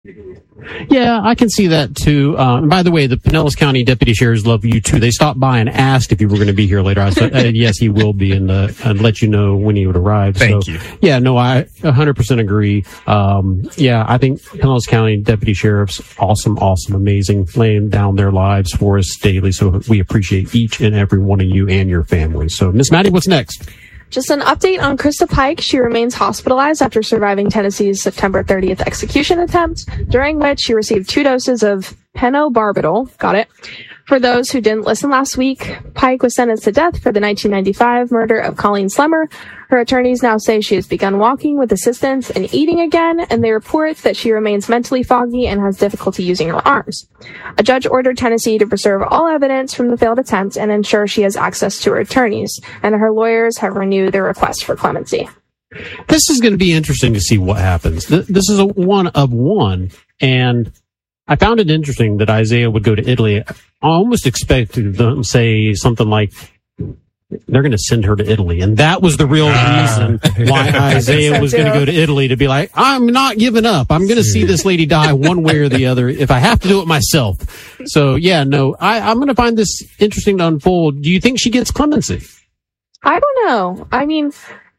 Yeah, I can see that too. And by the way, the Pinellas County deputy sheriffs love you too. They stopped by and asked if you were going to be here later. I said, yes, he will be, and let you know when he would arrive. Thank you. Yeah, no, I 100% agree. Yeah, I think Pinellas County deputy sheriffs, awesome, amazing, laying down their lives for us daily. So we appreciate each and every one of you and your family. So, Miss Maddie, what's next? Just an update on Krista Pike. She remains hospitalized after surviving Tennessee's September 30th execution attempt, during which she received 2 doses of pentobarbital. Got it. For those who didn't listen last week, Pike was sentenced to death for the 1995 murder of Colleen Slemmer. Her attorneys now say she has begun walking with assistance and eating again, and they report that she remains mentally foggy and has difficulty using her arms. A judge ordered Tennessee to preserve all evidence from the failed attempt and ensure she has access to her attorneys, and her lawyers have renewed their request for clemency. This is going to be interesting to see what happens. This is a one of one, and I found it interesting that Isaiah would go to Italy. I almost expected them to say something like, they're going to send her to Italy. And that was the real reason why Isaiah was going to go to Italy, to be like, I'm not giving up. I'm going to see this lady die one way or the other if I have to do it myself. So, yeah, no, I'm going to find this interesting to unfold. Do you think she gets clemency? I don't know. I mean,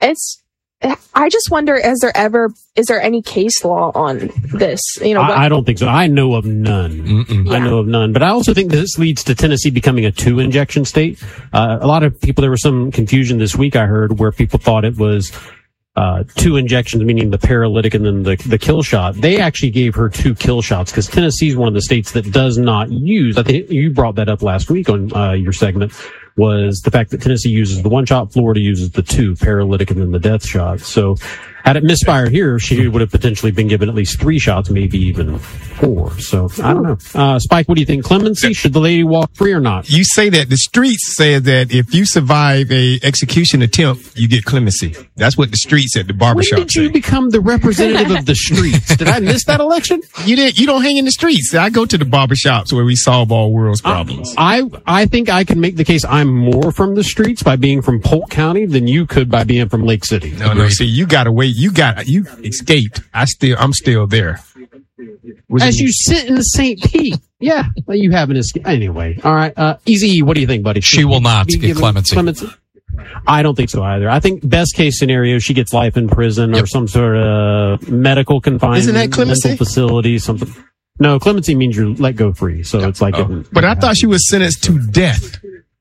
I just wonder, is there any case law on this? You know, I don't think so. I know of none. Yeah. I know of none. But I also think this leads to Tennessee becoming a 2-injection state. A lot of people, there was some confusion this week, I heard, where people thought it was 2 injections, meaning the paralytic and then the kill shot. They actually gave her 2 kill shots because Tennessee is one of the states that does not use, I think you brought that up last week on your segment, was the fact that Tennessee uses the 1 shot, Florida uses the 2, paralytic and then the death shot. So had it misfired here, she would have potentially been given at least 3 shots, maybe even 4. So I don't know. Spike, what do you think? Clemency? Should the lady walk free or not? You say that. The streets say that if you survive a execution attempt, you get clemency. That's what the streets at the barbershop When did you become the representative of the streets? Did I miss that election? You don't hang in the streets. I go to the barbershops where we solve all world's problems. I think I can make the case I'm more from the streets by being from Polk County than you could by being from Lake City. No, see, you gotta wait. You escaped. I'm still there. As you sit in St. Pete. Yeah, well, you haven't escaped. Anyway, all right. Easy, what do you think, buddy? She will not get clemency. I don't think so either. I think best case scenario, she gets life in prison or some sort of medical confinement. Isn't that clemency? Mental facility, something. No, clemency means you're let go free. So it's like. But I thought she was sentenced to death.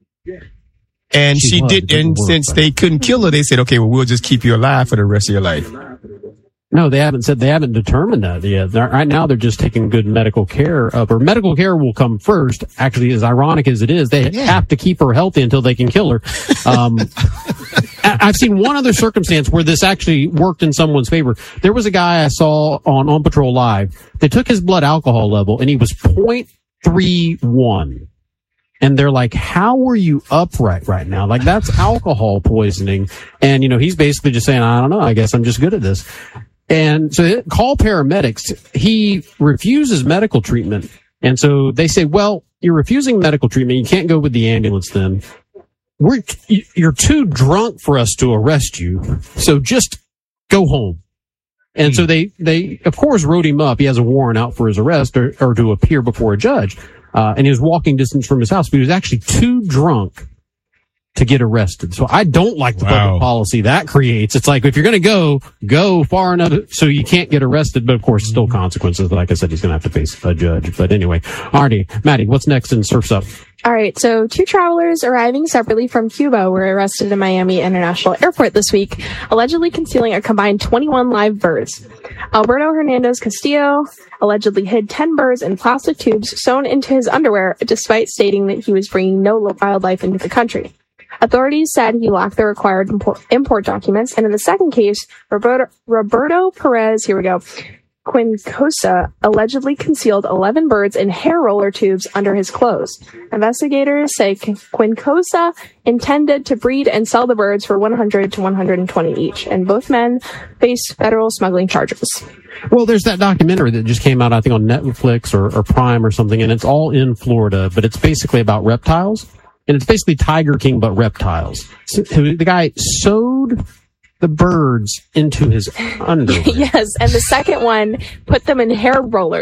And she did, and since they couldn't kill her, they said, okay, well, we'll just keep you alive for the rest of your life. No, they haven't determined that yet. Right now, they're just taking good medical care of her. Medical care will come first. Actually, as ironic as it is, they have to keep her healthy until they can kill her. I've seen one other circumstance where this actually worked in someone's favor. There was a guy I saw on Patrol Live. They took his blood alcohol level, and he was 0.31. And they're like, how were you upright right now? Like, that's alcohol poisoning. And, he's basically just saying, I don't know. I guess I'm just good at this. And so they call paramedics. He refuses medical treatment. And so they say, well, you're refusing medical treatment. You can't go with the ambulance then. You're too drunk for us to arrest you. So just go home. And so they of course wrote him up. He has a warrant out for his arrest or to appear before a judge. And he was walking distance from his house, but he was actually too drunk to get arrested. So I don't like the public policy that creates. It's like, if you're going to go far enough so you can't get arrested, but of course still consequences. Like I said, he's going to have to face a judge. But anyway, Artie, Maddie, what's next in Surf's Up? All right, so 2 travelers arriving separately from Cuba were arrested in Miami International Airport this week, allegedly concealing a combined 21 live birds. Alberto Hernandez Castillo allegedly hid 10 birds in plastic tubes sewn into his underwear, despite stating that he was bringing no wildlife into the country. Authorities said he lacked the required import documents, and in the second case, Roberto Perez, Quincosa allegedly concealed 11 birds in hair roller tubes under his clothes. Investigators say Quincosa intended to breed and sell the birds for $100 to $120 each, and both men face federal smuggling charges. Well, there's that documentary that just came out, I think, on Netflix or Prime or something, and it's all in Florida, but it's basically about reptiles. And it's basically Tiger King, but reptiles. So the guy sewed the birds into his underwear. Yes, and the second one put them in hair rollers.